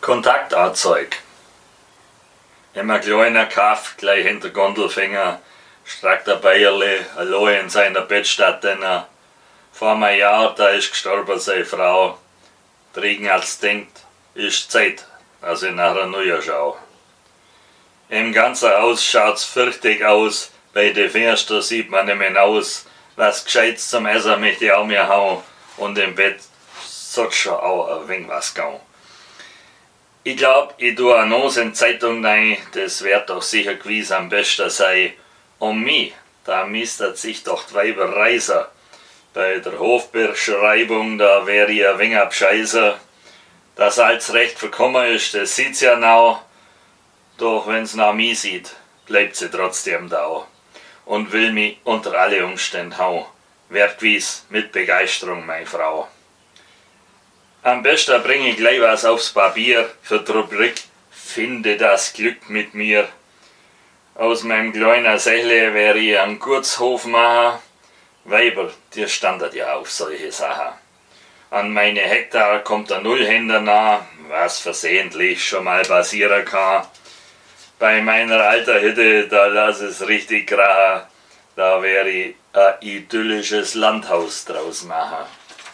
Kontaktanzeig. Immer kleiner Kaff, gleich hinter Gondelfinger, streckt der Bayerle, allein in seiner Bettstatt denn. Vor einem Jahr, da ist gestorben seine Frau. Der Regenarzt denkt, ist Zeit, dass ich nach einer Neue schau. Im ganzen Haus schaut's fürchtig aus, bei den Fenstern sieht man nicht mehr aus, was Gescheites zum Essen möchte ich auch mir hauen, und im Bett sollte schon auch ein wenig was gehen. Ich glaub, ich tue eine Nose in die Zeitung rein, das wird doch sicher gewiss am besten sein. Um mich, da mistet sich doch die Weiber reiser. Bei der Hofbeschreibung, da wär ich ein wenig abscheißer. Dass alles recht verkommen ist, das sieht's ja now. Doch wenn's nach mir sieht, bleibt sie trotzdem da. Und will mich unter alle Umstände hauen. Wird gewiss mit Begeisterung, meine Frau. Am besten bring ich gleich was aufs Papier für die Rubrik Finde das Glück mit mir. Aus meinem kleinen Sächle wär ich einen Gutshof machen. Weiber, die standet ja auf solche Sachen. An meine Hektar kommt der Nullhänder nah, was versehentlich schon mal passieren kann. Bei meiner alten Hütte, da lass es richtig krachen. Da wär ich ein idyllisches Landhaus draus machen.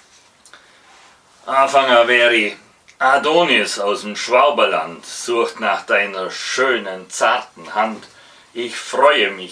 Anfänger wäre ich Adonis aus dem Schwaberland, sucht nach deiner schönen, zarten Hand. Ich freue mich